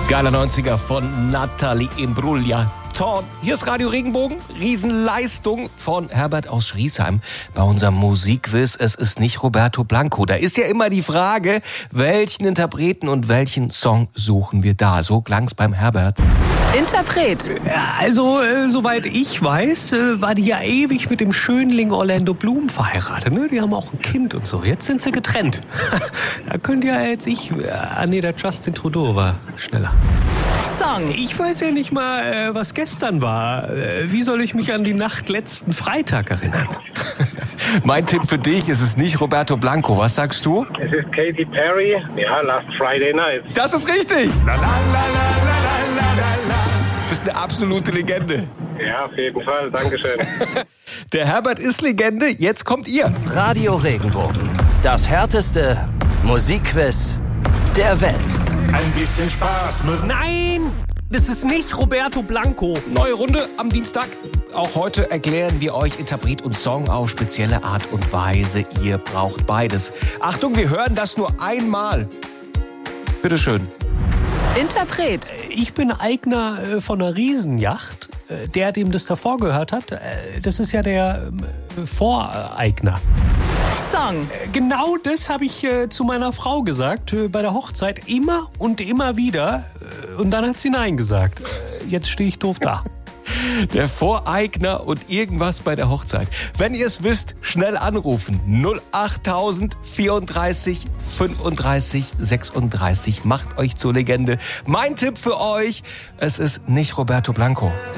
Geiler 90er von Nathalie Imbruglia. Torn. Hier ist Radio Regenbogen. Riesenleistung von Herbert aus Schriesheim bei unserem Musikquiz. Es ist nicht Roberto Blanco. Da ist ja immer die Frage, welchen Interpreten und welchen Song suchen wir da? So klang's beim Herbert. Interpret. Ja, also, soweit ich weiß, war die ja ewig mit dem Schönling Orlando Bloom verheiratet. Ne? Die haben auch ein Kind und so. Jetzt sind sie getrennt. Da könnt ihr jetzt der Justin Trudeau war schneller. Song. Ich weiß ja nicht mal, was gestern war. Wie soll ich mich an die Nacht letzten Freitag erinnern? Mein Tipp für dich, es ist nicht Roberto Blanco. Was sagst du? Es ist Katy Perry. Ja, Last Friday Night. Das ist richtig! La, la, la, la, la, la, la. Du bist eine absolute Legende. Ja, auf jeden Fall. Dankeschön. Der Herbert ist Legende. Jetzt kommt ihr. Radio Regenbogen. Das härteste Musikquiz der Welt. Ein bisschen Spaß muss. Nein! Das ist nicht Roberto Blanco. Neue Runde am Dienstag. Auch heute erklären wir euch Interpret und Song auf spezielle Art und Weise. Ihr braucht beides. Achtung, wir hören das nur einmal. Bitteschön. Interpret. Ich bin Eigner von einer Riesenjacht. Der, dem das davor gehört hat, das ist ja der Voreigner. Song. Genau das habe ich zu meiner Frau gesagt bei der Hochzeit. Immer und immer wieder. Und dann hat sie Nein gesagt. Jetzt stehe ich doof da. Der Voreigner und irgendwas bei der Hochzeit. Wenn ihr es wisst, schnell anrufen. 08000 34 35 36. Macht euch zur Legende. Mein Tipp für euch, es ist nicht Roberto Blanco.